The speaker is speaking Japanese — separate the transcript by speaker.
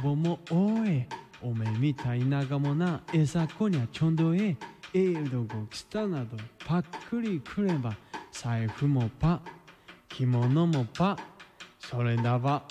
Speaker 1: ぼもおえおめみたいながもなえさこにゃちょんどええどごきたなどパックリくれば財布もパ着物もパそれだば